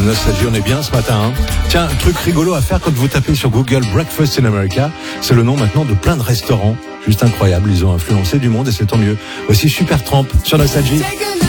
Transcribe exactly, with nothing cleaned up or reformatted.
Nostalgie, on est bien ce matin. Hein. Tiens, un truc rigolo à faire quand vous tapez sur Google Breakfast in America, c'est le nom maintenant de plein de restaurants. Juste incroyable, ils ont influencé du monde et c'est tant mieux. Voici Supertramp sur Nostalgie.